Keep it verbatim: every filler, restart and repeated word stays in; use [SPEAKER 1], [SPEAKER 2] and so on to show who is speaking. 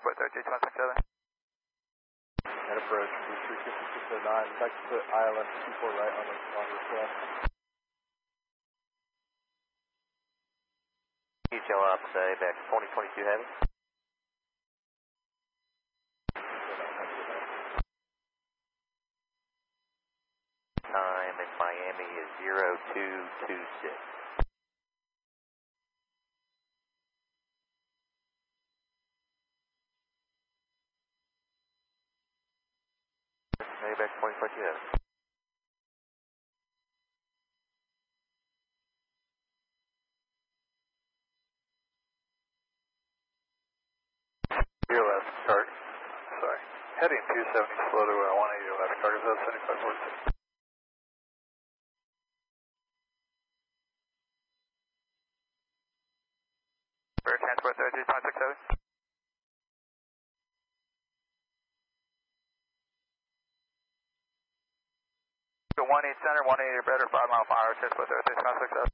[SPEAKER 1] Transport thirty-two one six seven.
[SPEAKER 2] And approach, three fifty-six oh nine, I'd like to put I L S two four right on the on request.
[SPEAKER 3] Detail up, say back twenty twenty-two heavy. Time in Miami is zero two two six. Maybe back twenty twenty-two heavy.
[SPEAKER 1] Your left, start. Sorry. Heading two seventy, slow to uh, one eighty left, target zone seventy-five forty-six. Air Transport thirty-two one six seven. one eight center, one eighty or better, five mile per hour, Transport thirty-two one six seven.